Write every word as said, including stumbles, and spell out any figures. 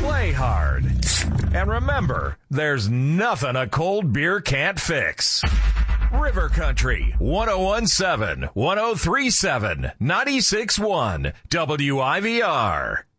play hard. And remember, there's nothing a cold beer can't fix. River Country, one oh one point seven, one oh three point seven, ninety-six point one, W I V R.